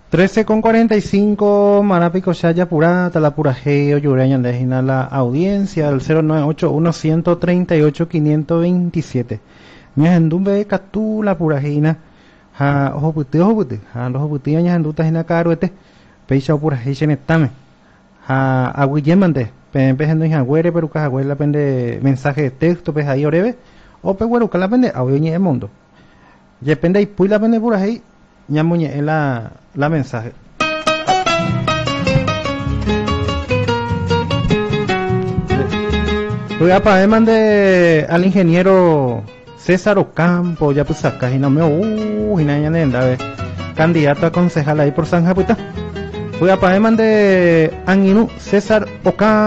13:45, Marapico Shaya Purata, la Purajeo, Yureña, Dejina la audiencia, al 0981-138-527. Mi Hendumbe Catu, la Purajina, ojo puti, los puti, Hendutta Jina Caruete, Peixa Purajation Etame, Aguillemante, Pempejando en Agüere, pero Cajaguela pende mensaje de texto, pues ahí orebe, o Peguero, que la pende, audio el mundo. Depende y pues la pende Purajei. Ñamuñe la mensaje. Voy a mandé al ingeniero César Ocampo, ya pues acá, y no me candidato a concejal ahí por San Japuita. Voy a mandé Anguinú César Ocampo.